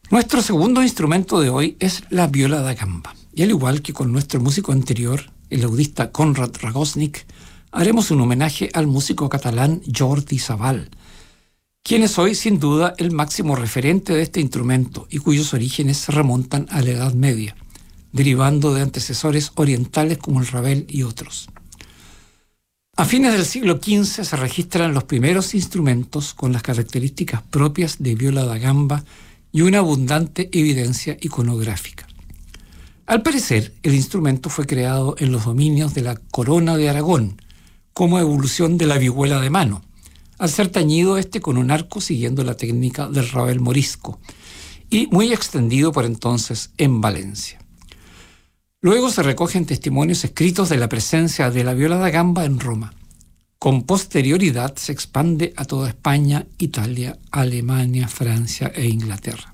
Nuestro segundo instrumento de hoy es la viola da gamba. Y al igual que con nuestro músico anterior, el laudista Konrad Ragosnik, haremos un homenaje al músico catalán Jordi Savall, quien es hoy sin duda el máximo referente de este instrumento y cuyos orígenes se remontan a la Edad Media, derivando de antecesores orientales como el Ravel y otros. A fines del siglo XV se registran los primeros instrumentos con las características propias de viola da gamba y una abundante evidencia iconográfica. Al parecer, el instrumento fue creado en los dominios de la Corona de Aragón, como evolución de la vihuela de mano, al ser tañido con un arco siguiendo la técnica del Ravel morisco, y muy extendido por entonces en Valencia. Luego se recogen testimonios escritos de la presencia de la viola da gamba en Roma. Con posterioridad se expande a toda España, Italia, Alemania, Francia e Inglaterra.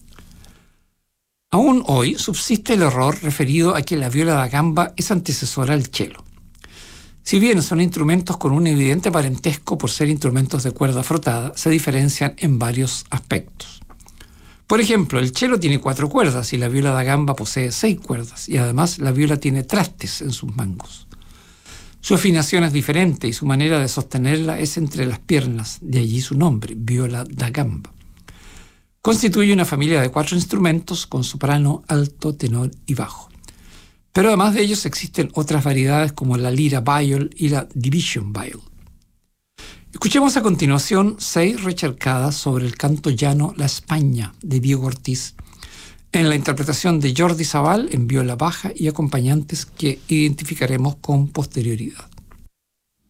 Aún hoy subsiste el error referido a que la viola da gamba es antecesora al cello. Si bien son instrumentos con un evidente parentesco por ser instrumentos de cuerda frotada, se diferencian en varios aspectos. Por ejemplo, el cello tiene 4 cuerdas y la viola da gamba posee 6 cuerdas, y además la viola tiene trastes en sus mangos. Su afinación es diferente y su manera de sostenerla es entre las piernas, de allí su nombre, viola da gamba. Constituye una familia de 4 instrumentos con soprano, alto, tenor y bajo. Pero además de ellos existen otras variedades como la lira viol y la division viol. Escuchemos a continuación 6 recharcadas sobre el canto llano La España de Diego Ortiz, en la interpretación de Jordi Savall en viola baja y acompañantes que identificaremos con posterioridad.